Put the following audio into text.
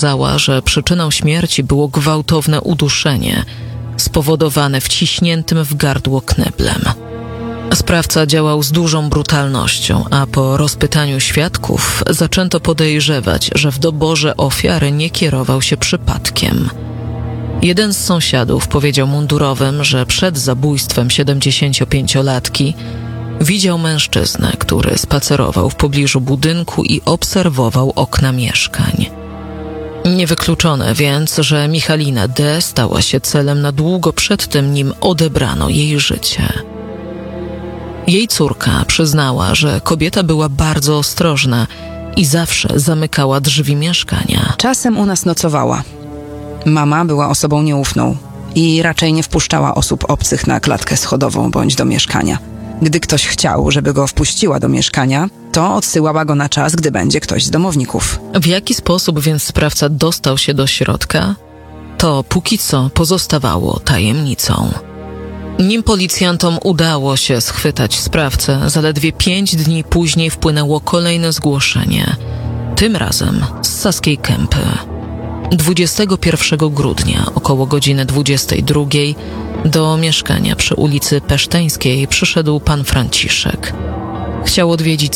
wykazała, że przyczyną śmierci było gwałtowne uduszenie spowodowane wciśniętym w gardło kneblem. Sprawca działał z dużą brutalnością, a po rozpytaniu świadków zaczęto podejrzewać, że w doborze ofiary nie kierował się przypadkiem. Jeden z sąsiadów powiedział mundurowym, że przed zabójstwem 75-latki widział mężczyznę, który spacerował w pobliżu budynku i obserwował okna mieszkań. Niewykluczone więc, że Michalina D. stała się celem na długo przed tym, nim odebrano jej życie. Jej córka przyznała, że kobieta była bardzo ostrożna i zawsze zamykała drzwi mieszkania. Czasem u nas nocowała. Mama była osobą nieufną i raczej nie wpuszczała osób obcych na klatkę schodową bądź do mieszkania. Gdy ktoś chciał, żeby go wpuściła do mieszkania, to odsyłała go na czas, gdy będzie ktoś z domowników. W jaki sposób więc sprawca dostał się do środka? To póki co pozostawało tajemnicą. Nim policjantom udało się schwytać sprawcę, zaledwie 5 dni później wpłynęło kolejne zgłoszenie. Tym razem z Saskiej Kępy. 21 grudnia około godziny 22 do mieszkania przy ulicy Peszteńskiej przyszedł pan Franciszek. Chciał odwiedzić